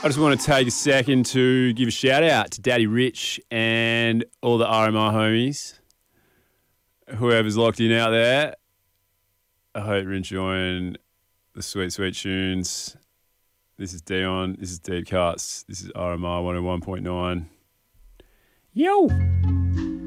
I just want to take a second to give a shout out to Daddy Rich and all the RMR homies. Whoever's locked in out there, I hope you're enjoying the sweet, sweet tunes. This is Dion. This is Deep Cuts. This is RMR 101.9. Yo!